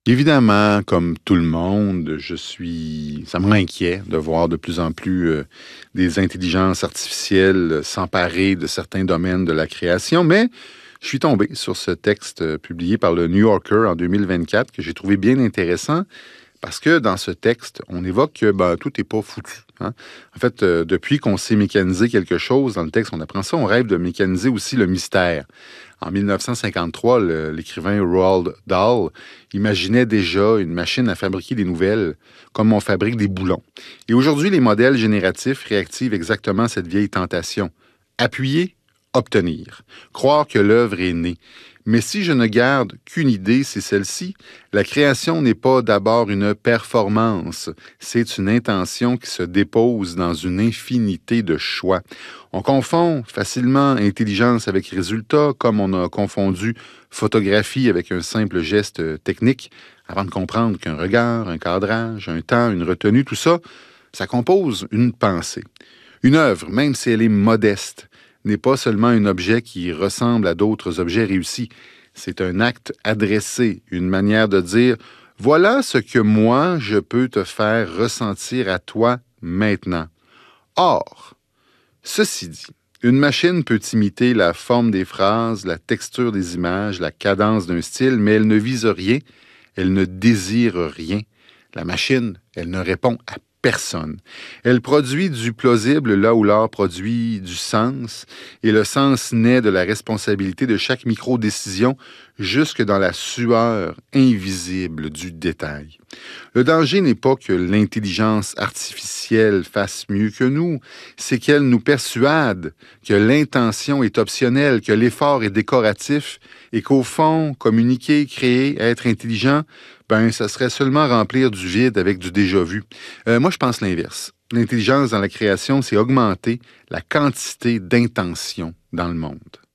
Évidemment, comme tout le monde, ça me rend inquiet de voir de plus en plus des intelligences artificielles s'emparer de certains domaines de la création, mais je suis tombé sur ce texte publié par le New Yorker en 2024 que j'ai trouvé bien intéressant parce que dans ce texte, on évoque que tout n'est pas foutu, hein. En fait, depuis qu'on sait mécaniser quelque chose, dans le texte, on apprend ça, on rêve de mécaniser aussi le mystère. En 1953, l'écrivain Roald Dahl imaginait déjà une machine à fabriquer des nouvelles comme on fabrique des boulons. Et aujourd'hui, les modèles génératifs réactivent exactement cette vieille tentation. Appuyer, obtenir. Croire que l'œuvre est née. Mais si je ne garde qu'une idée, c'est celle-ci. La création n'est pas d'abord une performance, c'est une intention qui se dépose dans une infinité de choix. On confond facilement intelligence avec résultat, comme on a confondu photographie avec un simple geste technique, avant de comprendre qu'un regard, un cadrage, un temps, une retenue, tout ça, ça compose une pensée. Une œuvre, même si elle est modeste, n'est pas seulement un objet qui ressemble à d'autres objets réussis. C'est un acte adressé, une manière de dire « Voilà ce que moi, je peux te faire ressentir à toi maintenant. » Or, ceci dit, une machine peut imiter la forme des phrases, la texture des images, la cadence d'un style, mais elle ne vise rien, elle ne désire rien. La machine, elle ne répond à personne. Elle produit du plausible là où l'art produit du sens, et le sens naît de la responsabilité de chaque micro-décision jusque dans la sueur invisible du détail. Le danger n'est pas que l'intelligence artificielle fasse mieux que nous, c'est qu'elle nous persuade que l'intention est optionnelle, que l'effort est décoratif et qu'au fond, communiquer, créer, être intelligent, ça serait seulement remplir du vide avec du déjà-vu. Moi, je pense l'inverse. L'intelligence dans la création, c'est augmenter la quantité d'intention dans le monde.